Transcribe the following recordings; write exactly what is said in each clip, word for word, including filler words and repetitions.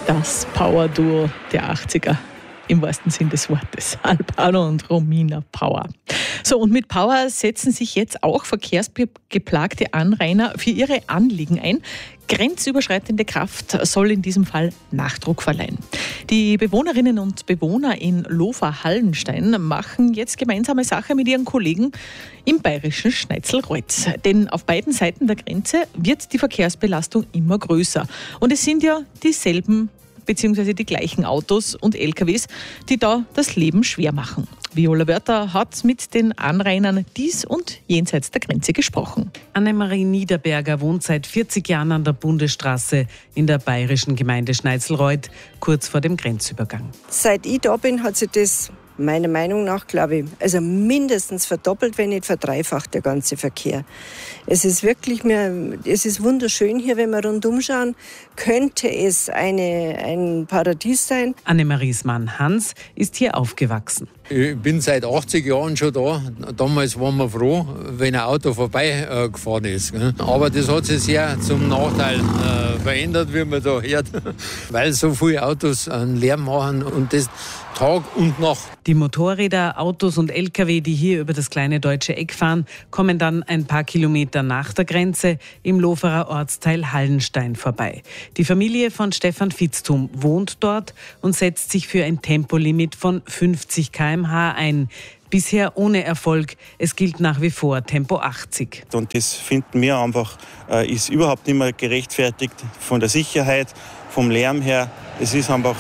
Das Power-Duo der achtziger. Im wahrsten Sinn des Wortes. Albano und Romina Power. So, und mit Power setzen sich jetzt auch verkehrsgeplagte Anrainer für ihre Anliegen ein. Grenzüberschreitende Kraft soll in diesem Fall Nachdruck verleihen. Die Bewohnerinnen und Bewohner in Lofa-Hallenstein machen jetzt gemeinsame Sache mit ihren Kollegen im bayerischen Schneizelreuth. Denn auf beiden Seiten der Grenze wird die Verkehrsbelastung immer größer. Und es sind ja dieselben beziehungsweise die gleichen Autos und L K Ws, die da das Leben schwer machen. Viola Wörter hat mit den Anrainern dies und jenseits der Grenze gesprochen. Annemarie Niederberger wohnt seit vierzig Jahren an der Bundesstraße in der bayerischen Gemeinde Schneizelreuth, kurz vor dem Grenzübergang. Seit ich da bin, hat sich das meiner Meinung nach, glaube ich, also mindestens verdoppelt, wenn nicht verdreifacht, der ganze Verkehr. Es ist wirklich mehr, es ist wunderschön hier, wenn wir rundum schauen, könnte es eine, ein Paradies sein. Annemaries Mann Hans ist hier aufgewachsen. Ich bin seit achtzig Jahren schon da. Damals waren wir froh, wenn ein Auto vorbeigefahren ist. Aber das hat sich sehr zum Nachteil verändert, wie man da hört, weil so viele Autos einen Lärm machen und das Tag und Nacht. Die Motorräder, Autos und L K W, die hier über das kleine deutsche Eck fahren, kommen dann ein paar Kilometer nach der Grenze im Loferer Ortsteil Hallenstein vorbei. Die Familie von Stefan Fitztum wohnt dort und setzt sich für ein Tempolimit von fünfzig Kilometer pro Stunde ein. Bisher ohne Erfolg. Es gilt nach wie vor Tempo achtzig. Und das finden wir einfach, äh, ist überhaupt nicht mehr gerechtfertigt von der Sicherheit, vom Lärm her. Es ist einfach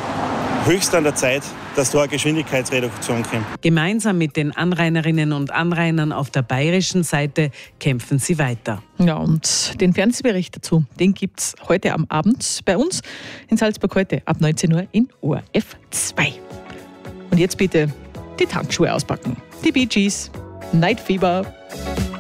höchst an der Zeit, dass da eine Geschwindigkeitsreduktion kommt. Gemeinsam mit den Anrainerinnen und Anrainern auf der bayerischen Seite kämpfen sie weiter. Ja, und den Fernsehbericht dazu, den gibt es heute am Abend bei uns in Salzburg heute ab neunzehn Uhr in O R F zwei. Und jetzt bitte die Tankschuhe auspacken. Die Bee Gees, Night Fever.